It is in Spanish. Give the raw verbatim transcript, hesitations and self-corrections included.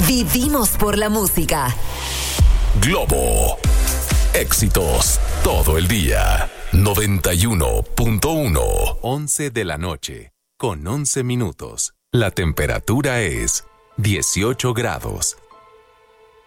Vivimos por la música. Globo. Éxitos todo el día. noventa y uno punto uno. once de la noche, con once minutos. La temperatura es dieciocho grados.